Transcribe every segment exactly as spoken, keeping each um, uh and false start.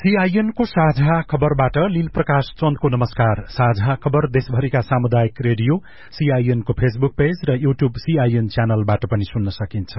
CIN को साझा खबरबाट लील प्रकाश चन्दको नमस्कार। साझा खबर देशभरिका सामुदायिक रेडियो सीआईएन को फेसबुक पेज र यूट्यूब सीआईएन च्यानलबाट पनि सुन्न सकिन्छ।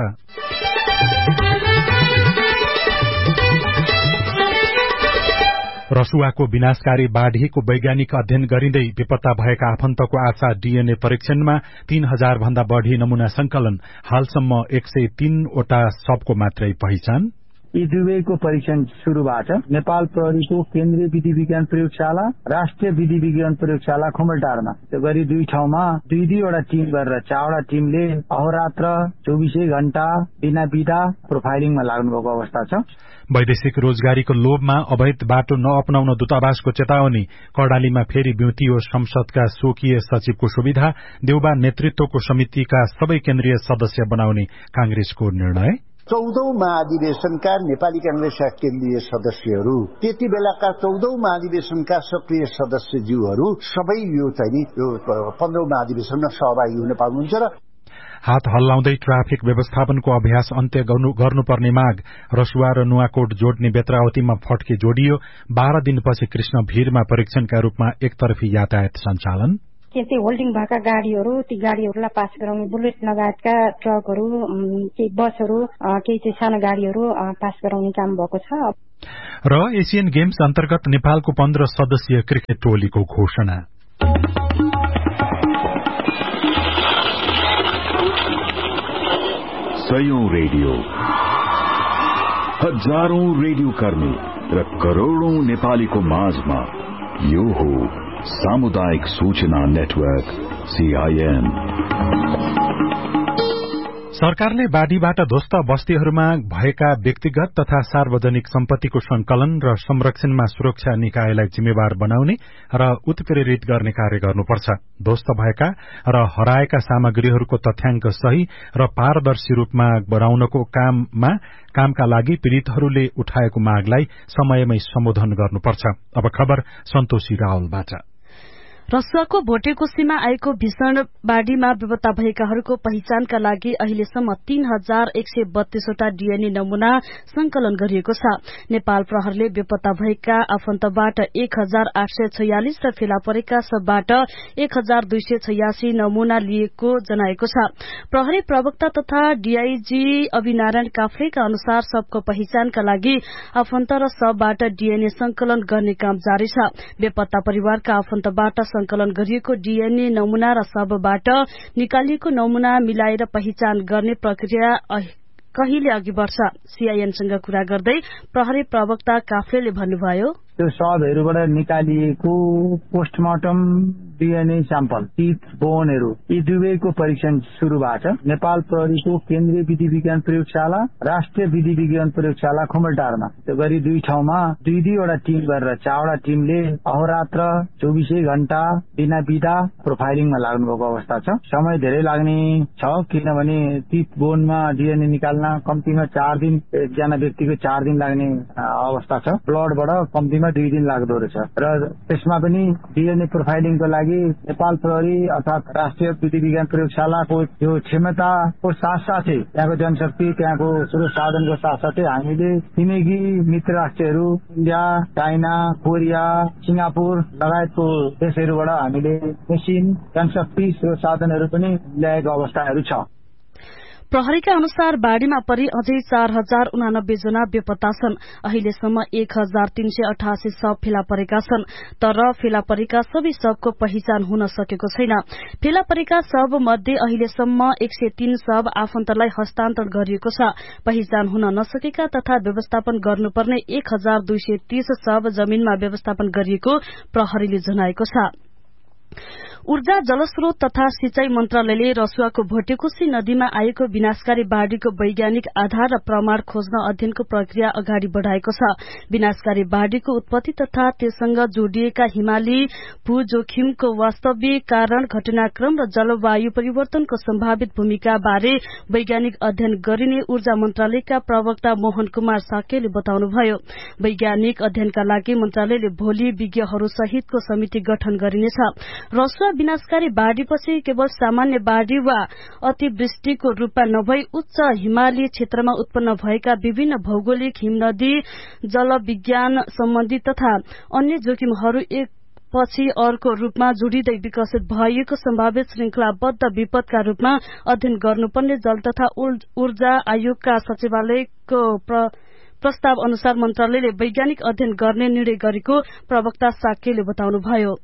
रसुवाको विनाशकारी बाढ़ीको वैज्ञानिक अध्ययन गरिँदै बेपत्ता भएका आफन्तको आशा डीएनए परीक्षणमा तीन हजार भन्दा बढ़ी नमूना संकलन। हालसम्म एक सय तीनवटा सबको मात्रै पहिचान। यी दुवैको परीक्षण शुरू भएको छ। नेपाल प्रहरीको केन्द्रीय विधि विज्ञान प्रयोगशाला, राष्ट्रिय विधि विज्ञान प्रयोगशाला खुमलटारमा त्यो गरी दुई ठाउँमा दुई दुईवटा टिम गरेर चारवटा टिमले अहोरात्र चौबिसै घण्टा बिना बिदा प्रोफाइलिङमा लाग्नुभएको अवस्था छ। वैदेशिक रोजगारीको लोभमा अवैध बाटो नअपनाउन दूतावासको चेतावनी। कर्णालीमा फेरि बिउतियो संसदका स्वकीय सचिवको सुविधा। देउबा नेतृत्वको समितिका सबै केन्द्रीय सदस्य बनाउने कांग्रेसको निर्णय। चौधौं महाधिवेशनका नेपाली कांग्रेसका केन्द्रीय सदस्यहरू, त्यति बेलाका चौधौं महाधिवेशनका सक्रिय सदस्यज्यूहरू सबै यो चाहिँ यो पन्ध्रौं महाधिवेशनमा सहभागी हुन पाउनुहुन्छ। र हात हल्लाउँदै ट्राफिक व्यवस्थापनको अभ्यास अन्त्य गर्नुपर्ने माग। रसुवा र नुवाकोट जोड्ने बेत्रावतीमा फड्के जोडियो। बाह्र दिनपछि कृष्ण भीरमा परीक्षणका रूपमा एकतर्फी यातायात सञ्चालन। केही होल्डिङ भएका गाड़ीहरू, ती गाड़ीहरूलाई पास गराउने बुलेट लगायतका ट्रकहरू, केही बसहरू, केही चाहिँ सानो गाड़ीहरू पास गराउने काम भएको छ। र एसियन गेम्स अन्तर्गत नेपालको पन्ध्र सदस्यीय क्रिकेट टोलीको घोषणा। सयौं रेडियो, हजारौं रेडियो कर्मी र करोड़ौं नेपालीको माझमा यो हो सामुदायिक सूचना नेटवर्क सीआईएन। सरकारले बाढ़ीबाट ध्वस्त बस्तीहरूमा भएका व्यक्तिगत तथा सार्वजनिक सम्पत्तिको संकलन र संरक्षणमा सुरक्षा निकायलाई जिम्मेवार बनाउने र उत्प्रेरित गर्ने कार्य गर्नुपर्छ। ध्वस्त भएका र हराएका सामग्रीहरूको तथ्याङ्क सही र पारदर्शी रूपमा बनाउनको काममा कामका लागि पीड़ितहरूले उठाएको मागलाई समयमै सम्बोधन गर्नुपर्छ। अब खबर सन्तोषी रावलबाट। रसुवाको भोटेकोसीमा आएको भीषण बाढ़ीमा बेपत्ता भएकाहरूको पहिचानका लागि अहिलेसम्म तीन हजार एक सय बत्तीसवटा डीएनए नमूना संकलन गरिएको छ। नेपाल प्रहरले बेपत्ता भएका आफन्तबाट एक हजार आठ सय छयालिस र फेला परेका सबबाट एक हजार दुई सय छयासी नमूना लिएको जनाएको छ। प्रहरी प्रवक्ता तथा डीआईजी अभिनारायण काफ्लेका अनुसार सबको पहिचानका लागि आफन्त र सबबाट डीएनए संकलन गर्ने काम जारी छ। बेपत्ता परिवारका आफन्तबाट संकलन गरिएको डीएनए नमूना र सबबाट निकालिएको नमूना मिलाएर पहिचान गर्ने प्रक्रिया कहिले अघि बढ्छ। सीआईएनसँग कुरा गर्दै प्रहरी प्रवक्ता काफ्लेले भन्नुभयो, त्यो सबहरूबाट निकालिएको पोस्टमार्टम डीएनए स्याम्पल, टिथ, बोनहरू यी दुवैको परीक्षण शुरू भएको छ। नेपाल प्रहरीको केन्द्रीय विधि विज्ञान प्रयोगशाला, राष्ट्रिय विधि विज्ञान प्रयोगशाला खुमलटारमा त्यो गरी दुई ठाउँमा दुई दुईवटा टिम गरेर चारवटा टिमले अहोरात्र चौबिसै घण्टा बिना बिदा प्रोफाइलिङमा लाग्नुभएको अवस्था छ। समय धेरै लाग्ने छ, किनभने टिथ बोनमा डीएनए निकाल्न कम्तीमा चार दिन, एकजना व्यक्तिको चार दिन लाग्ने अवस्था छ। ब्लडबाट कम्तीमा दुई दिन लाग्दो रहेछ। र त्यसमा पनि डीएनए प्रोफाइलिङको लागि नेपाल प्रहरी अर्थात राष्ट्रिय विधि विज्ञान प्रयोगशालाको यो क्षमताको साथसाथै त्यहाँको जनशक्ति, त्यहाँको स्रोत साधनको साथसाथै हामीले छिमेकी मित्र राष्ट्रहरू इन्डिया, चाइना, कोरिया, सिंगापुर लगायतको देशहरूबाट हामीले मेसिन, जनशक्ति, स्रोत साधनहरू पनि ल्याएको अवस्थाहरू छ। प्रहरीका अनुसार बाढ़ीमा परि अझै चार हजार उनानब्बे जना बेपत्ता छन्। अहिलेसम्म एक हजार तीन सय अठासी शव फेला परेका छन्, तर फेला परेका सबै शवको पहिचान हुन सकेको छैन। फेला परेका शव मध्ये अहिलेसम्म एक सय तीन शव आफन्तलाई हस्तान्तरण गरिएको छ। पहिचान हुन नसकेका तथा व्यवस्थापन गर्नुपर्ने एक हजार दुई सय तीस शव जमीनमा व्यवस्थापन गरिएको प्रहरीले जनाएको छ। ऊर्जा, जलस्रोत तथा सिंचाई मन्त्रालयले रसुवाको भोटेकोसी नदीमा आएको विनाशकारी बाढ़ीको वैज्ञानिक आधार र प्रमाण खोज्न अध्ययनको प्रक्रिया अगाडि बढ़ाएको छ। विनाशकारी बाढ़ीको उत्पत्ति तथा त्यससँग जोडिएका हिमाली भू जोखिमको वास्तविक कारण, घटनाक्रम र जलवायु परिवर्तनको सम्भावित भूमिका बारे वैज्ञानिक अध्ययन गरिने ऊर्जा मन्त्रालयका प्रवक्ता मोहन कुमार साक्यले बताउनुभयो। वैज्ञानिक अध्ययनका लागि मन्त्रालयले भोलि विज्ञहरू सहितको समिति गठन गरिनेछ। रसुवा विनाशकारी बाढ़ीपछि केवल सामान्य बाढ़ी वा अतिवृष्टिको रूपमा नभई उच्च हिमाली क्षेत्रमा उत्पन्न भएका विभिन्न भौगोलिक हिमनदी जलविज्ञान सम्बन्धी तथा अन्य जोखिमहरू एक पछि अर्को रूपमा जोडिँदै विकसित भएको सम्भावित श्रृंखलाबद्ध विपदका रूपमा अध्ययन गर्नुपर्ने जल तथा ऊर्जा आयोगका सचिवालयको प्रस्ताव अनुसार मन्त्रालयले वैज्ञानिक अध्ययन गर्ने निर्णय गरेको प्रवक्ता साक्यले बताउनुभयो।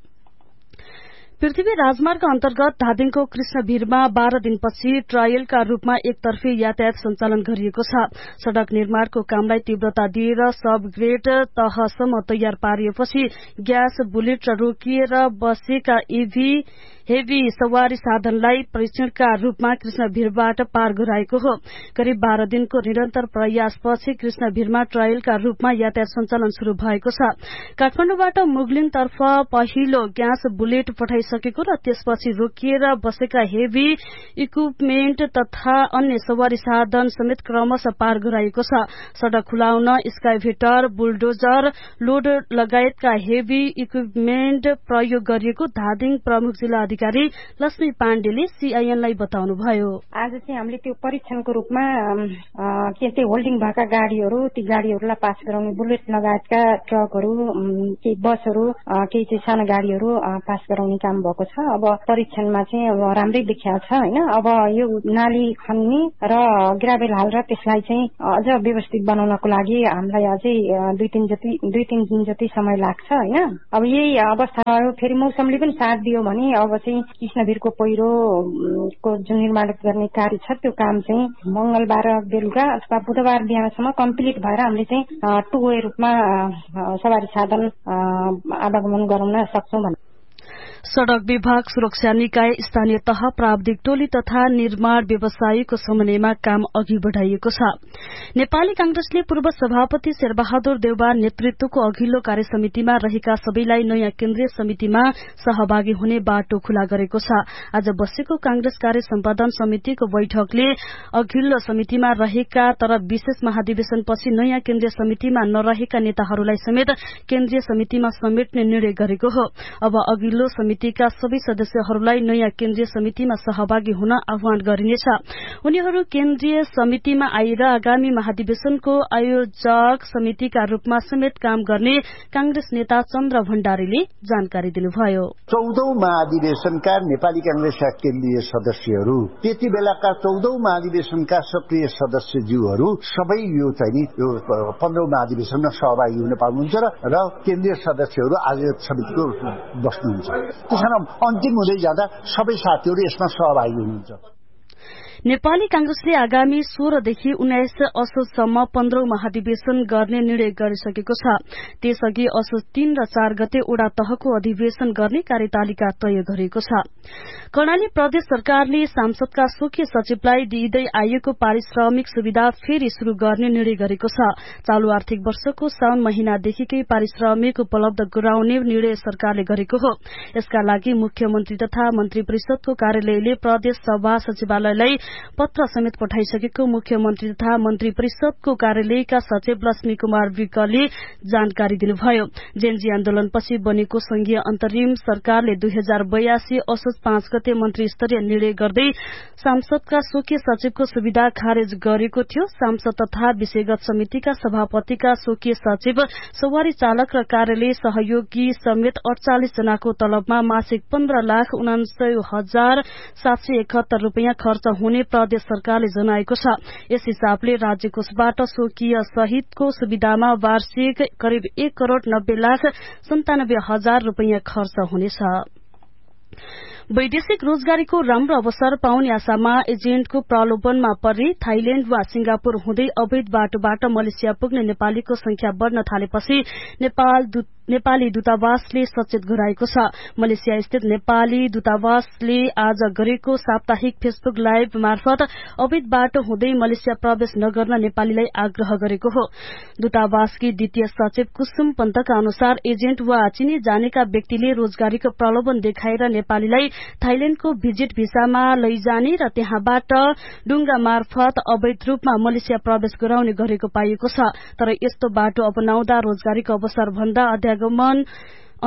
पृथ्वी राजमार्ग अन्तर्गत धादिङको कृष्णभिरमा बाह्र दिनपछि ट्रायलका रूपमा एकतर्फी यातायात सञ्चालन गरिएको छ। सड़क निर्माणको कामलाई तीव्रता दिएर सब ग्रेड तहसम्म तयार पारिएपछि ग्यास बुलेट र रोकिएर बसेका ईभी हेभी सवारी साधनलाई परीक्षणका रूपमा कृष्णभिरबाट पार गराएको हो। करिब बाह्र दिनको निरन्तर प्रयासपछि कृष्णभिरमा ट्रायलका रूपमा यातायात सञ्चालन शुरू भएको छ। काठमाडौँबाट मुगलिनतर्फ पहिलो ग्यास बुलेट पठाइसकेको र त्यसपछि रोकिएर बसेका हेभी इक्विपमेन्ट तथा अन्य सवारी साधन समेत क्रमशः पार गराएको छ। सड़क खुलाउन स्काइभेटर, बुलडोजर, लोड लगायतका हेभी इक्विपमेन्ट प्रयोग गरिएको धादिङ प्रमुख जिल्ला अधिकारी लक्ष्मी पाण्डेले सीआईएनलाई बताउनुभयो। आज चाहिँ हामीले त्यो परीक्षणको रूपमा के चाहिँ होल्डिङ भएका गाड़ीहरू ती गाड़ीहरूलाई पास गराउने बुलेट लगायतका ट्रकहरू, केही बसहरू, केही चाहिँ सानो गाड़ीहरू पास गराउने काम भएको छ। अब परीक्षणमा चाहिँ अब राम्रै देखिएको छ हैन। अब यो नाली खन्ने र ग्राभेल हालेर त्यसलाई चाहिँ अझ व्यवस्थित बनाउनको लागि हामीलाई अझै दुई तीन जति दुई तीन दिन जति समय लाग्छ हैन। अब यही अवस्था रह्यो, फेरि मौसमले पनि साथ दियो भने अब चाहिँ कृष्णभिरको पहिरोको जुन निर्माण गर्ने कार्य छ त्यो काम चाहिँ मंगलबार बेलुका अथवा बुधबार बिहानसम्म कम्प्लिट भएर हामीले चाहिँ टु वे रूपमा सवारी साधन आवागमन गराउन सक्छौं भन्ने। सड़क विभाग, सुरक्षा निकाय, स्थानीय तह, प्राविधिक टोली तथा निर्माण व्यवसायीको समन्वयमा काम अघि बढ़ाइएको छ। नेपाली कांग्रेसले पूर्व सभापति शेरबहादुर देउवा नेतृत्वको अघिल्लो कार्य समितिमा रहेका सबैलाई नयाँ केन्द्रीय समितिमा सहभागी हुने बाटो खुला गरेको छ। आज बसेको कांग्रेस कार्य सम्पादन समितिको बैठकले अघिल्लो समितिमा रहेका तर विशेष महाधिवेशनपछि नयाँ केन्द्रीय समितिमा नरहेका नेताहरूलाई समेत केन्द्रीय समितिमा समेट्ने निर्णय गरेको हो। अब अघिल्लो समितिका सबै सदस्यहरूलाई नयाँ केन्द्रीय समितिमा सहभागी हुन आह्वान गरिनेछ। उनीहरू केन्द्रीय समितिमा आएर आगामी महाधिवेशनको आयोजक समितिका रूपमा समेत काम गर्ने कांग्रेस नेता चन्द्र भण्डारीले जानकारी दिनुभयो। चौधौं महाधिवेशनका नेपाली कांग्रेसका केन्द्रीय सदस्यहरू, त्यति बेलाका चौधौं महाधिवेशनका सक्रिय सदस्यज्यूहरू सबै यो चाहिँ यो पन्ध्रौं महाधिवेशनमा सहभागी हुन पाउनुहुन्छ र केन्द्रीय सदस्यहरू आयोजक समितिको बस्नुहुन्छ। त्यसमा अन्तिम हुँदै जाँदा सबै साथीहरू यसमा सहभागी हुनुहुन्छ। नेपाली कांग्रेसले आगामी सोह्रदेखि उन्नाइस असोजसम्म पन्ध्रौं महाधिवेशन गर्ने निर्णय गरिसकेको छ। त्यसअघि असोज तीन र चार गते ओडा तहको अधिवेशन गर्ने कार्यतालिका तय गरिएको छ। कर्णाली प्रदेश सरकारले सांसदका स्वकीय सचिवलाई दिइँदै आएको पारिश्रमिक सुविधा फेरि शुरू गर्ने निर्णय गरेको छ। चालू आर्थिक वर्षको साउन महिनादेखिकै पारिश्रमिक उपलब्ध गराउने निर्णय सरकारले गरेको हो। यसका लागि मुख्यमन्त्री तथा मन्त्री परिषदको कार्यालयले प्रदेश सभा सचिवालयलाई पत्र समेत पठाइसकेको मुख्यमन्त्री तथा मन्त्री परिषदको कार्यालयका सचिव लक्ष्मी कुमार विकले जानकारी दिनुभयो। जेएनजी आन्दोलनपछि बनेको संघीय अन्तरिम सरकारले दुई हजार बयासी असोज पाँच गते मन्त्री स्तरीय निर्णय गर्दै सांसदका स्वकीय सचिवको सुविधा खारेज गरेको थियो। सांसद तथा विषयगत समितिका सभापतिका स्वकीय सचिव, सवारी चालक र कार्यालय सहयोगी समेत अड़चालिस जनाको तलबमा मासिक पन्ध्र लाख उनासय हजार सात सय एकहत्तर रूपियाँ खर्च हुने प्रदेश सरकारले जनाएको छ। यस हिसाबले राज्य कोषबाट स्वकीय सहितको सुविधामा वार्षिक करिब एक करोड़ नब्बे लाख सन्तानब्बे हजार रूपियाँ खर्च हुनेछ। वैदेशिक रोजगारीको राम्रो अवसर पाउने आशामा एजेन्टको प्रलोभनमा परि थाइल्याण्ड वा सिंगापुर हुँदै अवैध बाटोबाट मलेसिया पुग्ने नेपालीको संख्या बढ़न थालेपछि नेपाल नेपाली दूतावासले सचेत गराएको छ। मलेसिया स्थित नेपाली दूतावासले आज गरेको साप्ताहिक फेसबुक लाइभ मार्फत अवैध बाटो हुँदै मलेसिया प्रवेश नगर्न नेपालीलाई आग्रह गरेको हो। दूतावासकी द्वितीय सचिव कुसुम पन्तका अनुसार एजेन्ट वा चिने जानेका व्यक्तिले रोजगारीको प्रलोभन देखाएर नेपालीलाई थाइल्याण्डको भिजिट भिसामा लैजाने र त्यहाँबाट डुंगा मार्फत अवैध रूपमा मलेसिया प्रवेश गराउने गरेको पाइएको छ। तर यस्तो बाटो अपनाउँदा रोजगारीको अवसर भन्दा अध्यागमन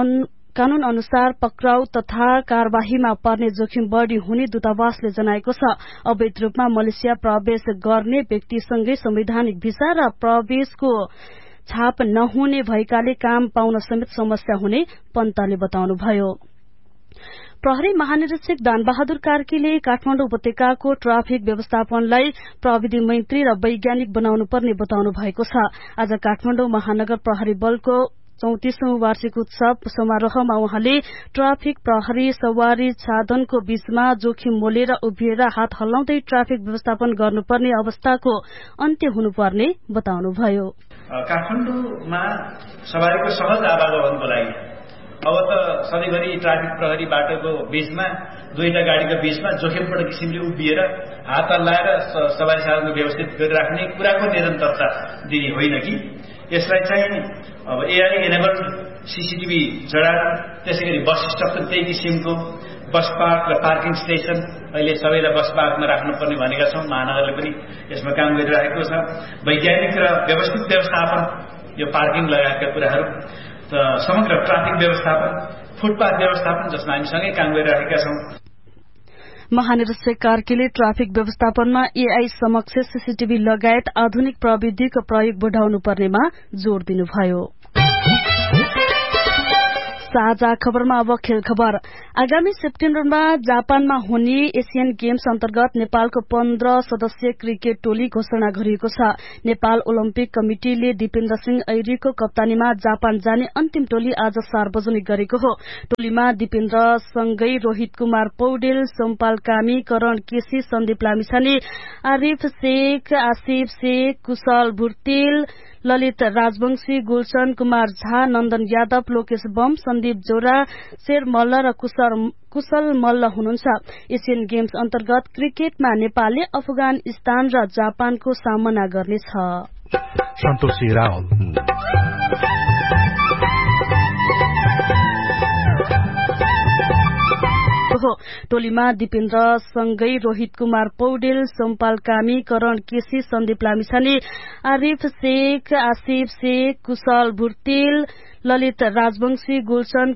कानून अनुसार पक्राउ तथा कार्यवाहीमा पर्ने जोखिम बढ़ी हुने दूतावासले जनाएको छ। अवैध रूपमा मलेसिया प्रवेश गर्ने व्यक्तिसँगै संवैधानिक भिसा र प्रवेशको छाप नहुने भएकाले काम पाउन समेत समस्या हुने पन्तले बताउनुभयो। प्रहरी महानिरीक्षक दानबहादुर कार्कीले काठमाडौँ उपत्यकाको ट्राफिक व्यवस्थापनलाई प्रविधि मैत्री र वैज्ञानिक बनाउनु पर्ने बताउनु भएको छ। आज काठमाडौँ महानगर प्रहरी बलको चौतिसौं वार्षिक उत्सव समारोहमा उहाँले ट्राफिक प्रहरी सवारी साधनको बीचमा जोखिम मोलेर उभिएर हात हल्लाउँदै ट्राफिक व्यवस्थापन गर्नुपर्ने अवस्थाको अन्त्य हुनुपर्ने बताउनुभयो। काठमाडौँमा सवारीको सहज आवागमनको लागि अब त सधैँभरि ट्राफिक प्रहरी बाटोको बीचमा दुईटा गाडीको बीचमा जोखिमपूर्ण किसिमले उभिएर हात हल्लाएर सवारी साधनको व्यवस्थित गरिराख्ने कुराको निरन्तरता दिने होइन कि यसलाई चाहिँ अब एआई एनेबल्ड सीसीटीभी जडा त्यसै गरी बस स्टप पनि त्यही किसिमको बस पार्क र पार्किङ स्टेशन अहिले सबैलाई बस पार्कमा राख्नुपर्ने भनेका छौँ। महानगरले पनि यसमा काम गरिरहेको छ। वैज्ञानिक र व्यवस्थित व्यवस्थापन यो पार्किङ लगायतका कुराहरू र समग्र ट्राफिक व्यवस्थापन फुटपाथ व्यवस्थापन जसमा हामी सँगै काम गरिरहेका छौँ। महानिरीक्षक कार्कीले ट्राफिक व्यवस्थापनमा एआई समक्ष सीसीटीभी लगायत आधुनिक प्रविधिको प्रयोग बढ़ाउनु पर्नेमा जोड़ दिनुभयो। साझा खबरमा अब खेल खबर। आगामी सेप्टेम्बरमा जापानमा हुने एशियन गेम्स अन्तर्गत नेपालको पन्ध्र सदस्यीय क्रिकेट टोली घोषणा गरिएको छ। नेपाल ओलम्पिक कमिटिले दिपेन्द्र सिंह ऐरीको कप्तानीमा जापान जाने अन्तिम टोली आज सार्वजनिक गरेको हो। टोलीमा दिपेन्द्र सँगै रोहित कुमार पौडेल, सोमपाल कामी, करण केसी, सन्दीप लामिछाने, आरिफ शेख, आसिफ शेख, कुशल भुर्तेल, ललित राजवंशी, गुलशन कुमार झा, नन्दन यादव, लोकेश बम, सन्दीप जोरा, शेर मल्ल र कुशल मल्ल हुनुहुन्छ। एशियन गेम्स अन्तर्गत क्रिकेटमा नेपालले अफगानिस्तान र जापानको सामना गर्नेछ। सन्तोषी रावल टोलीमा दिपेन्द्र सँगै रोहित कुमार पौडेल, सोमपाल कामी, करण केसी, सन्दीप लामिछाने, आरिफ शेख, आसिफ शेख, कुशल भुर्तेल, ललित राजवंशी, गुलशन